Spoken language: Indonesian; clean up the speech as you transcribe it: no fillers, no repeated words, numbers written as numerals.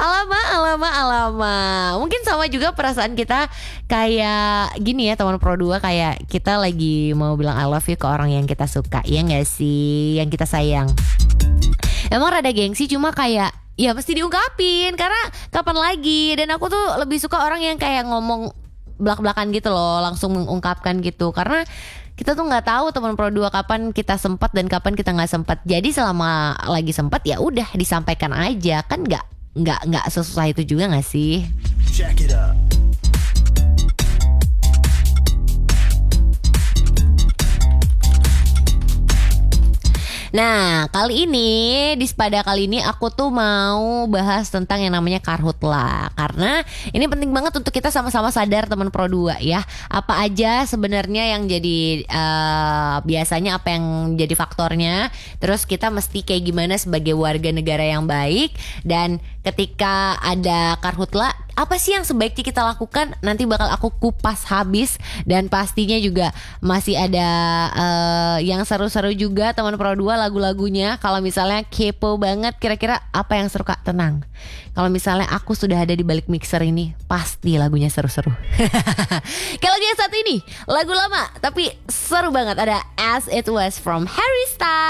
Alama. Mungkin sama juga perasaan kita kayak gini ya teman Pro 2, kayak kita lagi mau bilang I love you ke orang yang kita suka. Ya gak sih? Yang kita sayang. Emang rada gengsi, cuma kayak ya mesti diungkapin, karena kapan lagi. Dan aku tuh lebih suka orang yang kayak ngomong belak-belakan gitu loh, langsung mengungkapkan gitu. Karena kita tuh nggak tahu teman Pro 2 kapan kita sempat dan kapan kita nggak sempat. Jadi selama lagi sempat ya udah disampaikan aja, kan nggak sesusah itu juga nggak sih? Check it out. Nah, kali ini di Sepada kali ini aku tuh mau bahas tentang yang namanya karhutla. Karena ini penting banget untuk kita sama-sama sadar teman Pro 2 ya. Apa aja sebenarnya yang jadi biasanya apa yang jadi faktornya. Terus kita mesti kayak gimana sebagai warga negara yang baik. Dan ketika ada karhutla, apa sih yang sebaiknya kita lakukan? Nanti bakal aku kupas habis. Dan pastinya juga masih ada yang seru-seru juga teman Pro 2 lagu-lagunya. Kalau misalnya kepo banget kira-kira apa yang seru, Kak, tenang. Kalau misalnya aku sudah ada di balik mixer ini, pasti lagunya seru-seru. Kalau lagu yang satu ini lagu lama tapi seru banget, ada As It Was from Harry Styles.